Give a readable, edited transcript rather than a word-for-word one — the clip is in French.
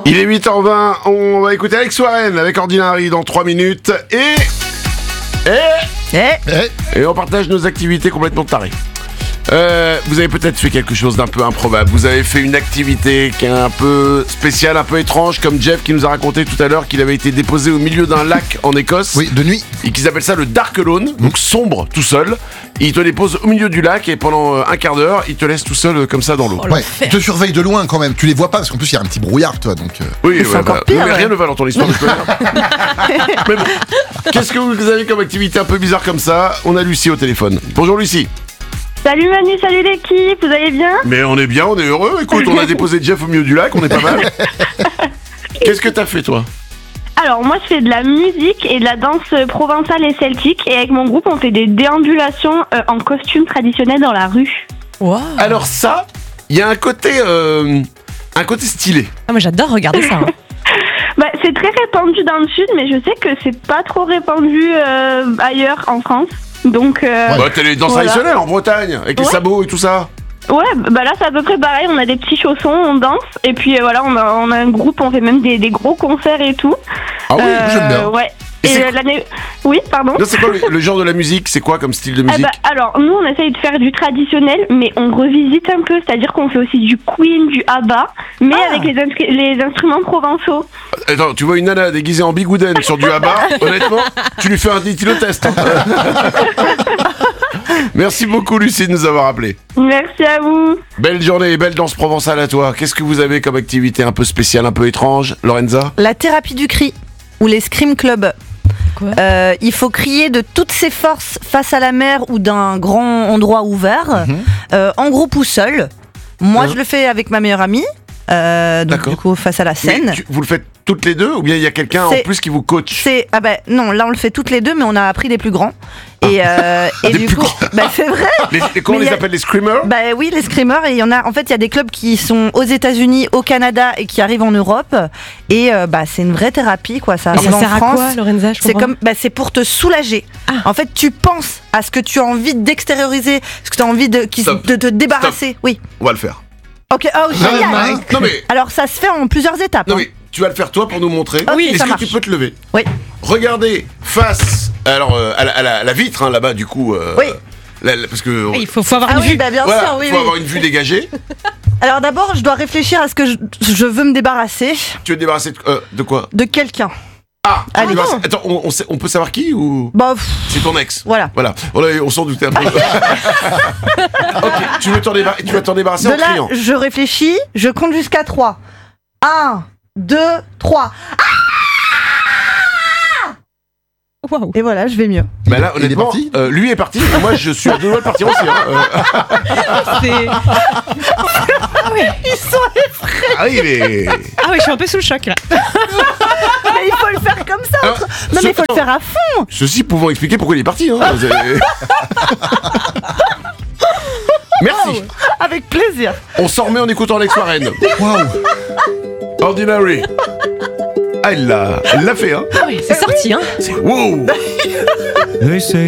Il est 8h20, on va écouter Alex Warren avec Ordinary dans 3 minutes et on partage nos activités complètement tarées. Vous avez peut-être fait quelque chose d'un peu improbable. Vous avez fait une activité qui est un peu spéciale, un peu étrange, comme Jeff qui nous a raconté tout à l'heure qu'il avait été déposé au milieu d'un lac en Écosse. Oui, de nuit. Et qu'ils appellent ça le Dark Alone, donc sombre tout seul. Il te dépose au milieu du lac et pendant un quart d'heure, il te laisse tout seul comme ça dans l'eau. Ouais, il te surveille de loin quand même. Tu les vois pas parce qu'en plus il y a un petit brouillard, toi. Donc. Oui, c'est encore pire, mais ouais. rien ne va dans ton histoire. Mais bon, qu'est-ce que vous avez comme activité un peu bizarre comme ça? On a Lucie au téléphone. Bonjour Lucie. Salut Manu, salut l'équipe, vous allez bien? Mais on est bien, on est heureux. Écoute, on a déposé Jeff au milieu du lac, on est pas mal. Qu'est-ce que t'as fait toi? Alors moi je fais de la musique et de la danse provençale et celtique et avec mon groupe on fait des déambulations en costume traditionnel dans la rue. Wow. Alors ça, il y a un côté stylé. Ah, moi j'adore regarder ça. Hein. Bah, c'est très répandu dans le sud mais je sais que c'est pas trop répandu ailleurs en France. Donc Bah t'as les danses voilà. traditionnelles en Bretagne, avec les Ouais. sabots et tout ça. Ouais, bah là c'est à peu près pareil, on a des petits chaussons, on danse et puis voilà on a un groupe, on fait même des gros concerts et tout. Ah oui, j'aime bien. Ouais. Et c'est- l'année... Oui, pardon. Non, c'est quoi le genre de la musique? C'est quoi comme style de Ah musique? bah, alors, nous, on essaye de faire du traditionnel, mais on revisite un peu, c'est-à-dire qu'on fait aussi du Queen, du ABBA, mais avec les instruments provençaux. Attends, tu vois une nana déguisée en bigouden sur du ABBA, honnêtement, tu lui fais un éthylotest. Hein. Merci beaucoup Lucie de nous avoir appelé. Merci à vous. Belle journée et belle danse provençale à toi. Qu'est-ce que vous avez comme activité un peu spéciale, un peu étrange, Lorenza? La thérapie du cri ou les scream clubs. Quoi? Il faut crier de toutes ses forces face à la mer ou d'un grand endroit ouvert, en groupe ou seul. Moi, je le fais avec ma meilleure amie, donc D'accord. du coup face à la scène. Mais vous le faites toutes les deux ou bien il y a quelqu'un en C'est- plus qui vous coach? Ah bah non, là on le fait toutes les deux, mais on a appris des plus grands. Et Des du plus coup, grands. bah c'est vrai. Comment on Mais les y a- appelle, les screamers? Bah oui, les screamers, et il y en a. En fait, il y a des clubs qui sont aux États-Unis, au Canada et qui arrivent en Europe. Et bah c'est une vraie thérapie, quoi. Ça Et arrive ça en sert à France. quoi, Lorenza? Je C'est comprends. c'est pour te soulager. Ah. En fait, tu penses à ce que tu as envie d'extérioriser, ce que tu as envie de Stop. te débarrasser. Oui. On va le faire. Ok. Oh génial. Non mais, Alors ça se fait en plusieurs étapes. non hein. mais, tu vas le faire toi pour nous montrer. Ok, Est-ce ça que marche. tu peux te lever? Oui. Regardez face à la vitre hein, là-bas du coup. Oui. Parce que Il faut avoir Ah une oui, vue. bah bien voilà, sûr, oui. faut oui. avoir une vue dégagée. Alors d'abord, je dois réfléchir à ce que je veux me débarrasser Tu veux te débarrasser de quoi? de quelqu'un. Ah, tu veux Allez. te débarrasser- Attends, on peut savoir qui ou Bah, c'est ton ex? voilà. Voilà, on s'en doutait un peu. Ok, tu vas t'en débarrasser De en là, criant. je réfléchis, je compte jusqu'à 3. 1, 2, 3. Waouh. Et voilà, je vais mieux. Bah là, Il est honnêtement, parti lui est parti, et moi je suis à deux doigts de partir aussi. Hein. C'est- Ils sont effrayés. Ah oui, mais... Ah oui, je suis un peu sous le choc là. Mais il faut le faire comme ça. Alors, Non, mais il faut attends, le faire à fond. Ceci pouvant expliquer pourquoi il est parti. Hein. Merci. Avec plaisir. On s'en remet en écoutant Alex Warren. Waouh. Ordinary. Ah, elle l'a fait, hein. Ah oui, c'est sorti, hein. C'est wow. They say